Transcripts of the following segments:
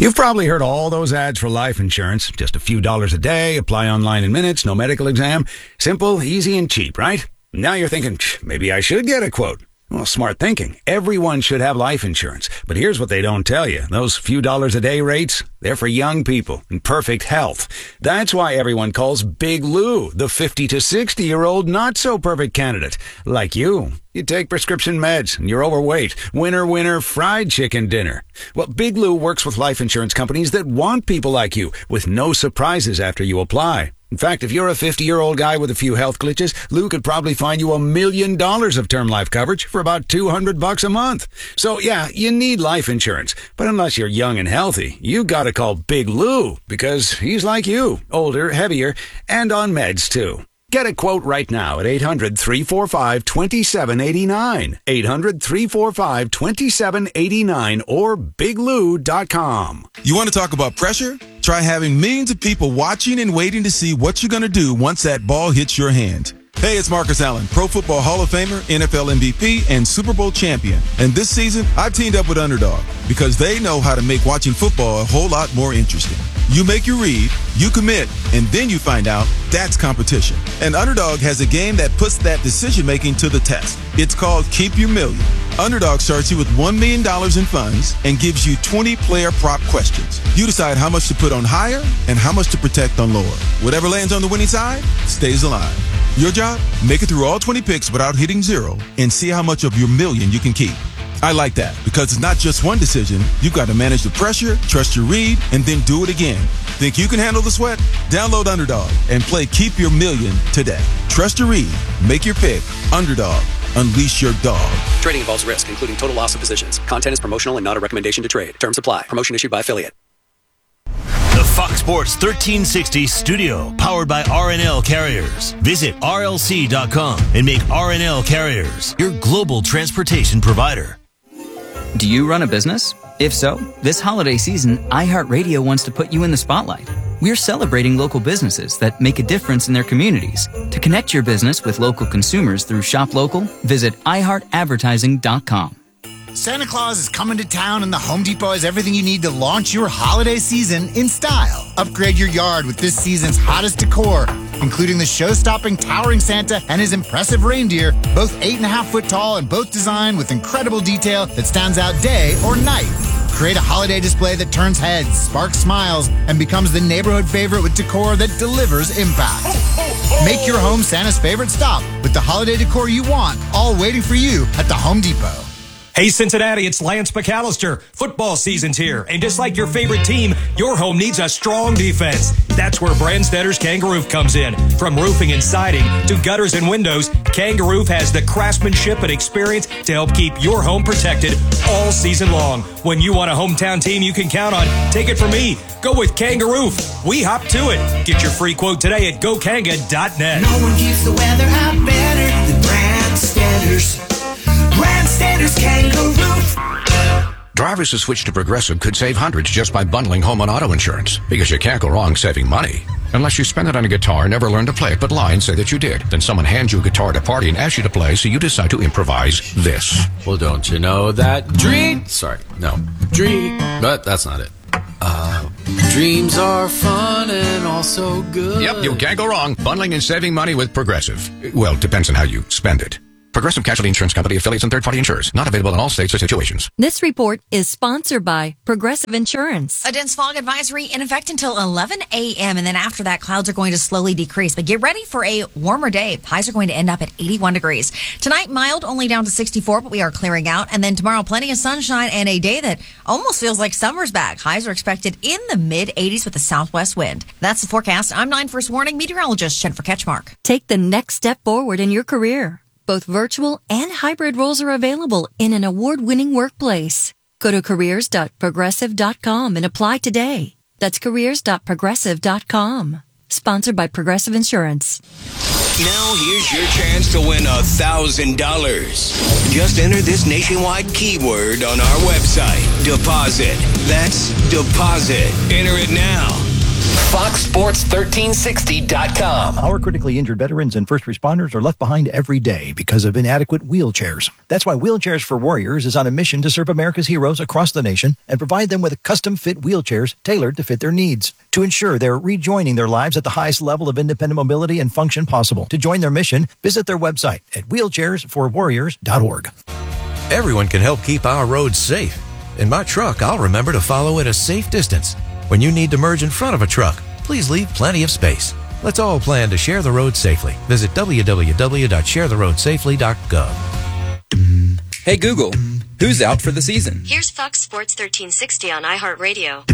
You've probably heard all those ads for life insurance. Just a few dollars a day, apply online in minutes, no medical exam. Simple, easy, and cheap, right? Now you're thinking, maybe I should get a quote. Well, smart thinking. Everyone should have life insurance. But here's what they don't tell you. Those few dollars a day rates, they're for young people in perfect health. That's why everyone calls Big Lou the 50 to 60-year-old not-so-perfect candidate. Like you. You take prescription meds and you're overweight. Winner, winner, fried chicken dinner. Well, Big Lou works with life insurance companies that want people like you with no surprises after you apply. In fact, if you're a 50-year-old guy with a few health glitches, Lou could probably find you $1 million of term life coverage for about $200 a month. So yeah, you need life insurance. But unless you're young and healthy, you gotta call Big Lou because he's like you, older, heavier, and on meds too. Get a quote right now at 800-345-2789. 800-345-2789 or biglou.com. You want to talk about pressure? Try having millions of people watching and waiting to see what you're going to do once that ball hits your hand. Hey, it's Marcus Allen, Pro Football Hall of Famer, NFL MVP, and Super Bowl champion. And this season, I've teamed up with Underdog because they know how to make watching football a whole lot more interesting. You make your read, you commit, and then you find out that's competition. And Underdog has a game that puts that decision-making to the test. It's called Keep Your Million. Underdog starts you with $1 million in funds and gives you 20 player prop questions. You decide how much to put on higher and how much to protect on lower. Whatever lands on the winning side stays alive. Your job? Make it through all 20 picks without hitting zero and see how much of your million you can keep. I like that because it's not just one decision. You've got to manage the pressure, trust your read, and then do it again. Think you can handle the sweat? Download Underdog and play Keep Your Million today. Trust your read. Make your pick. Underdog. Unleash your dog. Trading involves risk, including total loss of positions. Content is promotional and not a recommendation to trade. Terms apply. Promotion issued by affiliate. The Fox Sports 1360 studio, powered by RNL Carriers. Visit RLC.com and make RNL Carriers your global transportation provider. Do you run a business? If so, this holiday season, iHeartRadio wants to put you in the spotlight. We're celebrating local businesses that make a difference in their communities. To connect your business with local consumers through Shop Local, visit iHeartAdvertising.com. Santa Claus is coming to town and the Home Depot has everything you need to launch your holiday season in style. Upgrade your yard with this season's hottest decor, including the show-stopping towering Santa and his impressive reindeer, both 8.5 foot tall and both designed with incredible detail that stands out day or night. Create a holiday display that turns heads, sparks smiles, and becomes the neighborhood favorite with decor that delivers impact. Make your home Santa's favorite stop with the holiday decor you want, all waiting for you at the Home Depot. Hey Cincinnati, it's Lance McAllister. Football season's here, and just like your favorite team, your home needs a strong defense. That's where Brandstetter's Kangaroof comes in. From roofing and siding to gutters and windows, Kangaroof has the craftsmanship and experience to help keep your home protected all season long. When you want a hometown team you can count on, take it from me. Go with Kangaroof. We hop to it. Get your free quote today at gokanga.net. No one keeps the weather hot better than Brandstetter's. Brandstetter's Kangaroof. Drivers who switch to Progressive could save hundreds just by bundling home and auto insurance, because you can't go wrong saving money. Unless you spend it on a guitar, never learn to play it, but lie and say that you did. Then someone hands you a guitar at a party and asks you to play, so you decide to improvise this. Well, don't you know that dream... Sorry, no. Dream... But that's not it. Dreams are fun and also good. Yep, you can't go wrong bundling and saving money with Progressive. Well, depends on how you spend it. Progressive Casualty Insurance Company, affiliates, and third-party insurers. Not available in all states or situations. This report is sponsored by Progressive Insurance. A dense fog advisory in effect until 11 a.m. And then after that, clouds are going to slowly decrease. But get ready for a warmer day. Highs are going to end up at 81 degrees. Tonight, mild, only down to 64, but we are clearing out. And then tomorrow, plenty of sunshine and a day that almost feels like summer's back. Highs are expected in the mid-80s with a southwest wind. That's the forecast. I'm 9 First Warning meteorologist Jennifer Ketchmark. Take the next step forward in your career. Both virtual and hybrid roles are available in an award-winning workplace. Go to careers.progressive.com and apply today. That's careers.progressive.com. Sponsored by Progressive Insurance. Now here's your chance to win $1,000. Just enter this nationwide keyword on our website. Deposit. That's deposit. Enter it now. FoxSports1360.com. Our critically injured veterans and first responders are left behind every day because of inadequate wheelchairs. That's why Wheelchairs for Warriors is on a mission to serve America's heroes across the nation and provide them with custom-fit wheelchairs tailored to fit their needs to ensure they're rejoining their lives at the highest level of independent mobility and function possible. To join their mission, visit their website at wheelchairsforwarriors.org. Everyone can help keep our roads safe. In my truck, I'll remember to follow at a safe distance. When you need to merge in front of a truck, please leave plenty of space. Let's all plan to share the road safely. Visit www.sharetheroadsafely.gov. Hey Google, who's out for the season? Here's Fox Sports 1360 on iHeartRadio.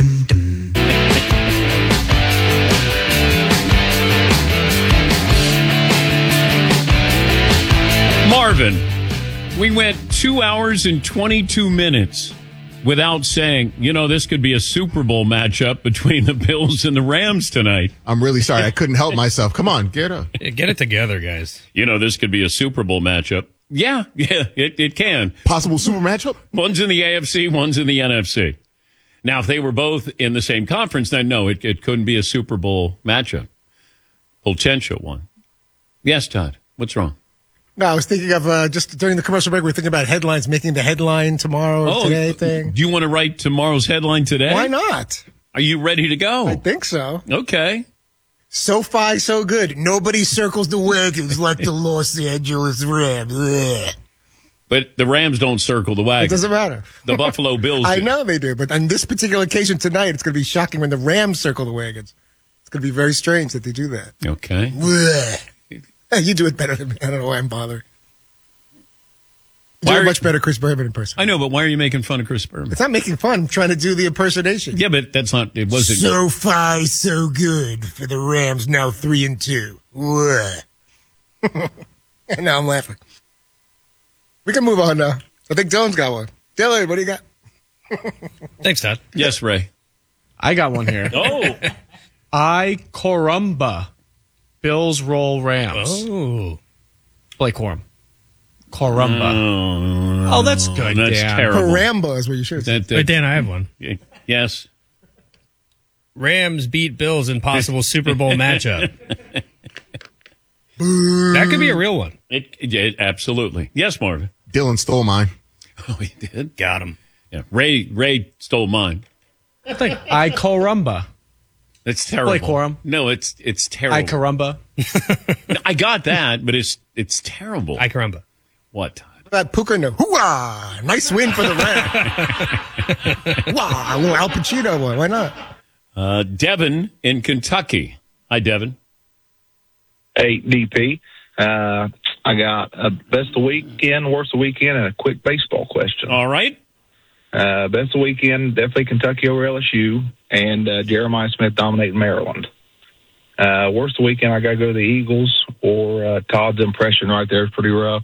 Marvin, we went 2 hours and 22 minutes without saying, this could be a Super Bowl matchup between the Bills and the Rams tonight. I'm really sorry. I couldn't help myself. Come on, get up. Get it together, guys. This could be a Super Bowl matchup. Yeah, it can. Possible Super matchup? One's in the AFC, one's in the NFC. Now, if they were both in the same conference, then no, it couldn't be a Super Bowl matchup. Potential one. Yes, Todd, what's wrong? No, I was thinking of just during the commercial break, we were thinking about headlines, making the headline tomorrow or today thing. Do you want to write tomorrow's headline today? Why not? Are you ready to go? I think so. Okay. SoFi, so good. Nobody circles the wagons like the Los Angeles Rams. Ugh. But the Rams don't circle the wagon. It doesn't matter. The Buffalo Bills do. I know they do, but on this particular occasion tonight, it's going to be shocking when the Rams circle the wagons. It's going to be very strange that they do that. Okay. Ugh. Hey, you do it better than me. I don't know why I'm bothered. You do a much better Chris Berman impersonation. I know, but why are you making fun of Chris Berman? It's not making fun. I'm trying to do the impersonation. Yeah, but it wasn't. SoFi, so good for the Rams, now 3-2. And now I'm laughing. We can move on now. I think Dylan's got one. Dylan, what do you got? Thanks, Todd. Yes, Ray. I got one here. Oh. Corumba. Bills roll Rams. Oh. Blake Corum. Corumba. Oh, that's good, That's Dan. terrible. Caramba is what you should say. But Dan, I have one. Yes. Rams beat Bills in possible Super Bowl matchup. That could be a real one. It absolutely. Yes, Marvin. Dylan stole mine. Oh, he did? Got him. Yeah. Ray stole mine. Corumba. It's terrible. Blake Corum. No, it's terrible. Corumba. I got that, but it's terrible. Corumba. What, Todd? That Puka Hoo-ah! Nice win for the Rams. Wow, a little Al Pacino one. Why not? Devin in Kentucky. Hi, Devin. Hey, DP. I got a best of weekend, worst of weekend, and a quick baseball question. All right. Best of weekend, definitely Kentucky over LSU, and Jeremiah Smith dominating Maryland. Worst of weekend, I got to go to the Eagles, or Todd's impression right there is pretty rough.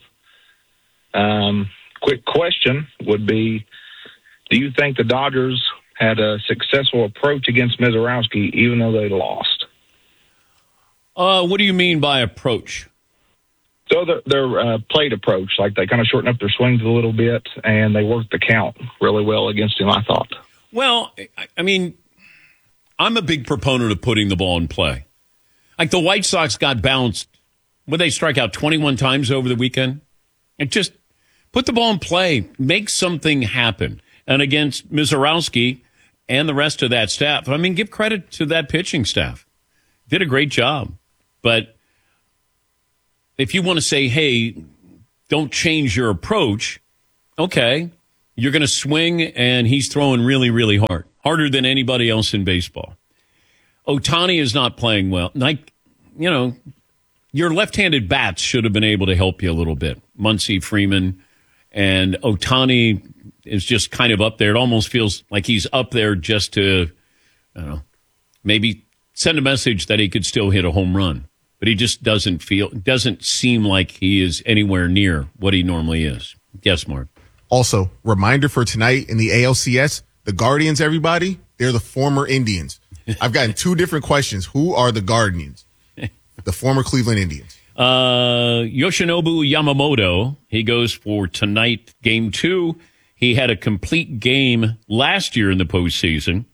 Quick question would be, do you think the Dodgers had a successful approach against Mizorowski, even though they lost? What do you mean by approach? So their plate approach, like they kind of shortened up their swings a little bit, and they worked the count really well against him, I thought. Well, I mean, I'm a big proponent of putting the ball in play. Like the White Sox got bounced. Would they strike out 21 times over the weekend? And just put the ball in play. Make something happen. And against Mizorowski and the rest of that staff, I mean, give credit to that pitching staff. Did a great job. But if you want to say, hey, don't change your approach, okay, you're going to swing, and he's throwing really, really hard. Harder than anybody else in baseball. Ohtani is not playing well. Like, your left-handed bats should have been able to help you a little bit. Muncy, Freeman, and Ohtani is just kind of up there. It almost feels like he's up there just to, I don't know, maybe send a message that he could still hit a home run. But he just doesn't seem like he is anywhere near what he normally is. Yes, Mark. Also, reminder for tonight in the ALCS, the Guardians, everybody, they're the former Indians. I've gotten two different questions. Who are the Guardians? The former Cleveland Indians. Yoshinobu Yamamoto, he goes for tonight, Game 2. He had a complete game last year in the postseason.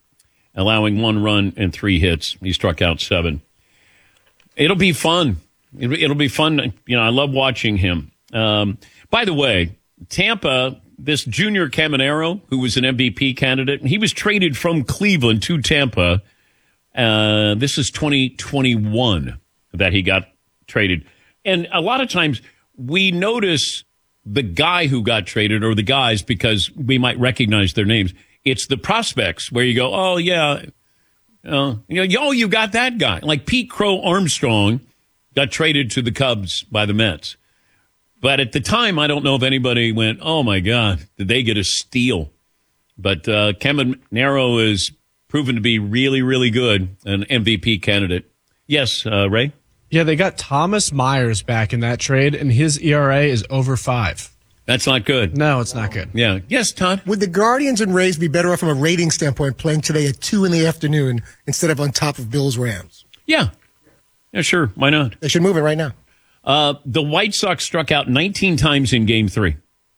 allowing 1 run and 3 hits. He struck out 7. It'll be fun. It'll be fun. You know, I love watching him. By the way, Tampa, this Junior Caminero, who was an MVP candidate, he was traded from Cleveland to Tampa. This is 2021 that he got traded. And a lot of times we notice the guy who got traded or the guys because we might recognize their names. It's the prospects where you go, oh, yeah, you got that guy. Like Pete Crow Armstrong got traded to the Cubs by the Mets. But at the time, I don't know if anybody went, oh, my God, did they get a steal? But Caminero is proven to be really, really good, an MVP candidate. Yes, Ray? Yeah, they got Thomas Myers back in that trade, and his ERA is over 5. That's not good. No, it's not good. Yeah. Yes, Todd? Would the Guardians and Rays be better off from a rating standpoint playing today at 2 in the afternoon instead of on top of Bills-Rams? Yeah. Yeah, sure. Why not? They should move it right now. The White Sox struck out 19 times in Game 3.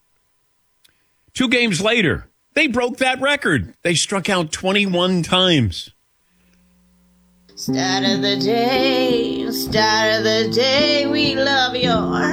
2 games later, they broke that record. They struck out 21 times. Start of the day, we love your